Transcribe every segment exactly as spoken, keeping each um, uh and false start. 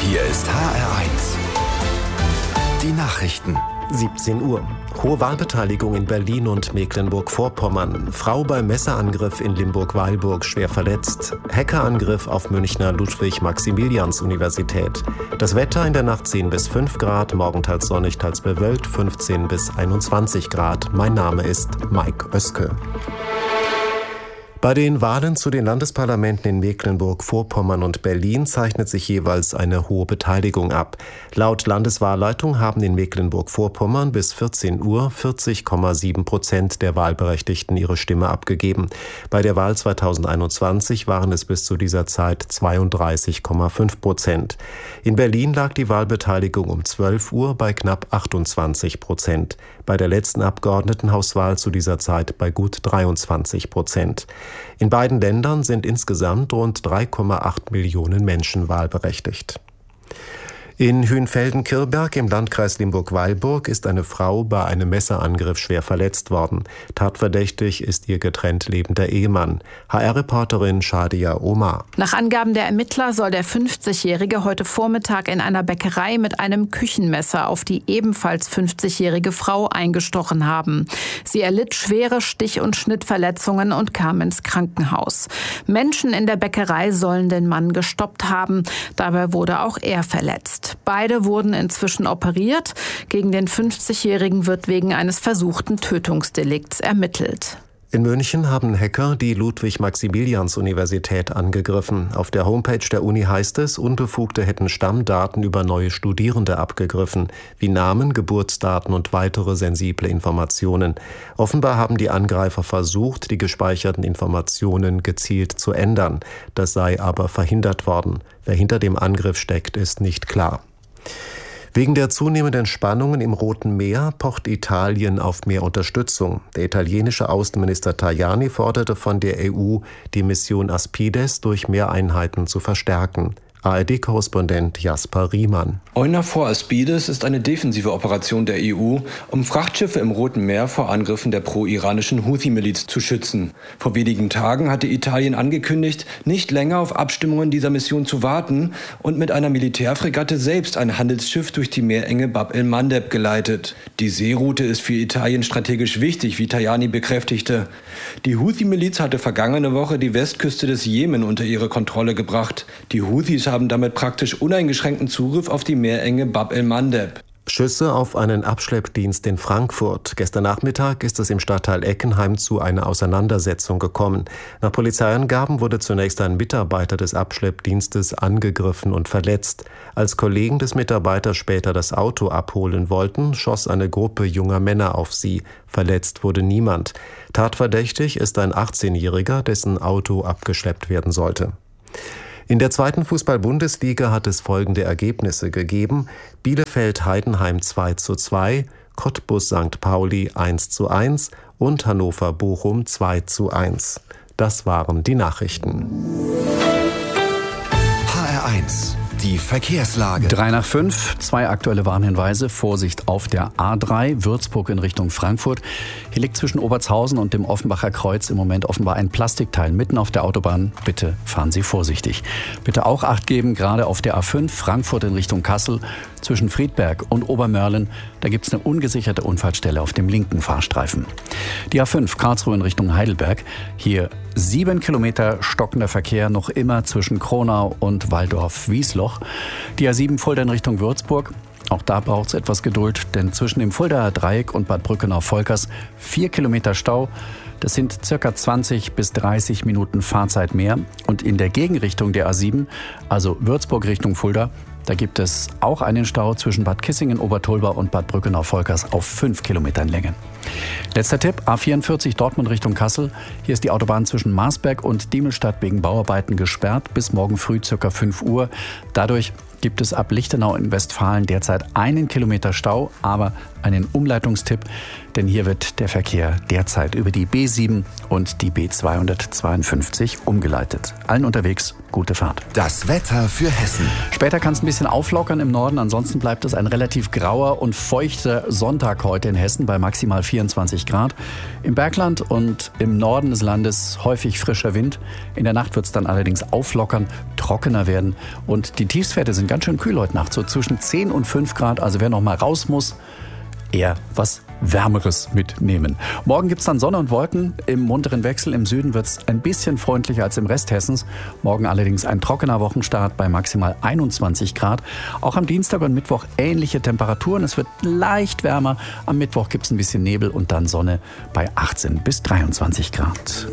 Hier ist H R eins. Die Nachrichten. siebzehn Uhr. Hohe Wahlbeteiligung in Berlin und Mecklenburg-Vorpommern. Frau beim Messerangriff in Limburg-Weilburg schwer verletzt. Hackerangriff auf Münchner Ludwig-Maximilians-Universität. Das Wetter in der Nacht zehn bis fünf Grad, morgen teils sonnig, teils bewölkt, fünfzehn bis einundzwanzig Grad. Mein Name ist Mike Oeske. Bei den Wahlen zu den Landesparlamenten in Mecklenburg-Vorpommern und Berlin zeichnet sich jeweils eine hohe Beteiligung ab. Laut Landeswahlleitung haben in Mecklenburg-Vorpommern bis vierzehn Uhr vierzig Komma sieben Prozent der Wahlberechtigten ihre Stimme abgegeben. Bei der Wahl zweitausendeinundzwanzig waren es bis zu dieser Zeit zweiunddreißig Komma fünf Prozent. In Berlin lag die Wahlbeteiligung um zwölf Uhr bei knapp achtundzwanzig Prozent. Bei der letzten Abgeordnetenhauswahl zu dieser Zeit bei gut dreiundzwanzig Prozent. In beiden Ländern sind insgesamt rund drei Komma acht Millionen Menschen wahlberechtigt. In Hünfelden-Kirberg im Landkreis Limburg-Weilburg ist eine Frau bei einem Messerangriff schwer verletzt worden. Tatverdächtig ist ihr getrennt lebender Ehemann. H R-Reporterin Shadia Omar. Nach Angaben der Ermittler soll der fünfzigjährige heute Vormittag in einer Bäckerei mit einem Küchenmesser auf die ebenfalls fünfzigjährige Frau eingestochen haben. Sie erlitt schwere Stich- und Schnittverletzungen und kam ins Krankenhaus. Menschen in der Bäckerei sollen den Mann gestoppt haben. Dabei wurde auch er verletzt. Beide wurden inzwischen operiert. Gegen den fünfzigjährigen wird wegen eines versuchten Tötungsdelikts ermittelt. In München haben Hacker die Ludwig-Maximilians-Universität angegriffen. Auf der Homepage der Uni heißt es, Unbefugte hätten Stammdaten über neue Studierende abgegriffen, wie Namen, Geburtsdaten und weitere sensible Informationen. Offenbar haben die Angreifer versucht, die gespeicherten Informationen gezielt zu ändern. Das sei aber verhindert worden. Wer hinter dem Angriff steckt, ist nicht klar. Wegen der zunehmenden Spannungen im Roten Meer pocht Italien auf mehr Unterstützung. Der italienische Außenminister Tajani forderte von der E U, die Mission Aspides durch mehr Einheiten zu verstärken. A R D-Korrespondent Jasper Riemann. EUNAVFOR Aspides ist eine defensive Operation der E U, um Frachtschiffe im Roten Meer vor Angriffen der pro-iranischen Houthi-Miliz zu schützen. Vor wenigen Tagen hatte Italien angekündigt, nicht länger auf Abstimmungen dieser Mission zu warten und mit einer Militärfregatte selbst ein Handelsschiff durch die Meerenge Bab el-Mandeb geleitet. Die Seeroute ist für Italien strategisch wichtig, wie Tajani bekräftigte. Die Houthi-Miliz hatte vergangene Woche die Westküste des Jemen unter ihre Kontrolle gebracht. Die Houthis haben damit praktisch uneingeschränkten Zugriff auf die Meerenge Bab el-Mandeb. Schüsse auf einen Abschleppdienst in Frankfurt. Gestern Nachmittag ist es im Stadtteil Eckenheim zu einer Auseinandersetzung gekommen. Nach Polizeiangaben wurde zunächst ein Mitarbeiter des Abschleppdienstes angegriffen und verletzt. Als Kollegen des Mitarbeiters später das Auto abholen wollten, schoss eine Gruppe junger Männer auf sie. Verletzt wurde niemand. Tatverdächtig ist ein achtzehnjähriger, dessen Auto abgeschleppt werden sollte. In der zweiten Fußball-Bundesliga hat es folgende Ergebnisse gegeben: Bielefeld-Heidenheim zwei zu zwei, Cottbus-Sankt Pauli eins zu eins und Hannover-Bochum zwei zu eins. Das waren die Nachrichten. H R eins. Die Verkehrslage. Drei nach fünf, zwei aktuelle Warnhinweise. Vorsicht auf der A drei, Würzburg in Richtung Frankfurt. Hier liegt zwischen Obertshausen und dem Offenbacher Kreuz im Moment offenbar ein Plastikteil mitten auf der Autobahn. Bitte fahren Sie vorsichtig. Bitte auch Acht geben, gerade auf der A fünf, Frankfurt in Richtung Kassel. Zwischen Friedberg und Obermörlen, da gibt es eine ungesicherte Unfallstelle auf dem linken Fahrstreifen. Die A fünf, Karlsruhe in Richtung Heidelberg. Hier sieben Kilometer stockender Verkehr, noch immer zwischen Kronau und Waldorf-Wiesloch. Die A sieben, Fulda in Richtung Würzburg. Auch da braucht es etwas Geduld, denn zwischen dem Fuldaer Dreieck und Bad Brückenau-Volkers vier Kilometer Stau. Das sind circa zwanzig bis dreißig Minuten Fahrzeit mehr. Und in der Gegenrichtung der A sieben, also Würzburg Richtung Fulda, da gibt es auch einen Stau zwischen Bad Kissingen, Obertolba und Bad Brückenau-Volkers auf fünf Kilometern Länge. Letzter Tipp, A vierundvierzig Dortmund Richtung Kassel. Hier ist die Autobahn zwischen Marsberg und Diemelstadt wegen Bauarbeiten gesperrt bis morgen früh ca. fünf Uhr. Dadurch gibt es ab Lichtenau in Westfalen derzeit einen Kilometer Stau, aber einen Umleitungstipp, denn hier wird der Verkehr derzeit über die B sieben und die B zweihundertzweiundfünfzig umgeleitet. Allen unterwegs gute Fahrt. Das Wetter für Hessen. Später kann es ein bisschen auflockern im Norden, ansonsten bleibt es ein relativ grauer und feuchter Sonntag heute in Hessen bei maximal vierundzwanzig Grad. Im Bergland und im Norden des Landes häufig frischer Wind. In der Nacht wird es dann allerdings auflockern, trockener werden und die Tiefstwerte sind draußen. Ganz schön kühl heute Nacht, so zwischen zehn und fünf Grad. Also wer noch mal raus muss, eher was Wärmeres mitnehmen. Morgen gibt es dann Sonne und Wolken im munteren Wechsel. Im Süden wird es ein bisschen freundlicher als im Rest Hessens. Morgen allerdings ein trockener Wochenstart bei maximal einundzwanzig Grad. Auch am Dienstag und Mittwoch ähnliche Temperaturen. Es wird leicht wärmer. Am Mittwoch gibt es ein bisschen Nebel und dann Sonne bei achtzehn bis dreiundzwanzig Grad.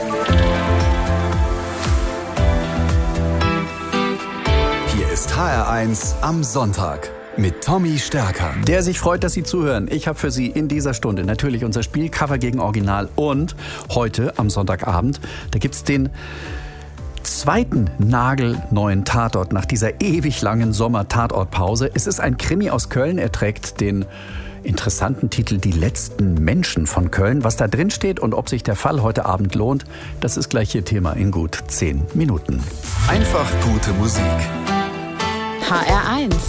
Hier ist H R eins am Sonntag mit Tommy Stärker. Der sich freut, dass Sie zuhören. Ich habe für Sie in dieser Stunde natürlich unser Spiel Cover gegen Original und heute am Sonntagabend, da gibt es den zweiten nagelneuen Tatort nach dieser ewig langen Sommer-Tatortpause. Es ist ein Krimi aus Köln. Er trägt den interessanten Titel Die letzten Menschen von Köln. Was da drin steht und ob sich der Fall heute Abend lohnt, das ist gleich Ihr Thema in gut zehn Minuten. Einfach gute Musik. H R eins